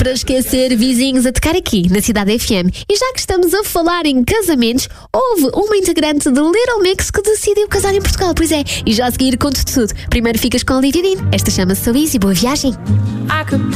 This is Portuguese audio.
para esquecer, vizinhos a tocar aqui na Cidade FM. E já que estamos a falar em casamentos, houve uma integrante de Little Mix que decidiu casar em Portugal. Pois é, e já a seguir conto tudo. Primeiro ficas com a Olivia Dean. Esta chama-se So Easy. Boa viagem.